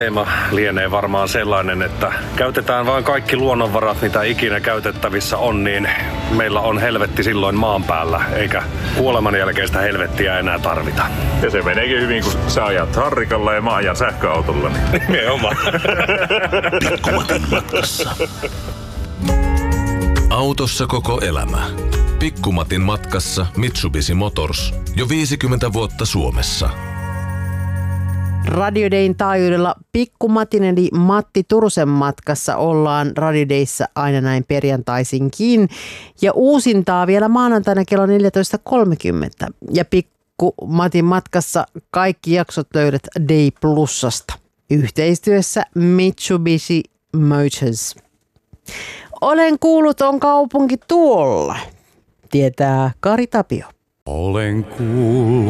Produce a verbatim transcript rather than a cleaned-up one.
Teema lienee varmaan sellainen, että käytetään vain kaikki luonnonvarat, mitä ikinä käytettävissä on, niin meillä on helvetti silloin maan päällä, eikä kuoleman jälkeistä helvettiä enää tarvita. Ja se meneekin hyvin, kun sä ajat harrikalla ja mä ajan sähköautolla. Niin. Nimenomaan. Pikkumatin matkassa. Autossa koko elämä. Pikkumatin matkassa Mitsubishi Motors. Jo viisikymmentä vuotta Suomessa. Radio Dayn taajuudella Pikkumatin eli Matti Turusen matkassa ollaan Radio Dayssä aina näin perjantaisinkin. Ja uusintaa vielä maanantaina kello neljätoista kolmekymmentä. Ja Pikkumatin matkassa kaikki jaksot löydät Day Plusasta. Yhteistyössä Mitsubishi Motors. Olen kuullut, on kaupunki tuolla. Tietää Kari Tapio. Olen kuullut.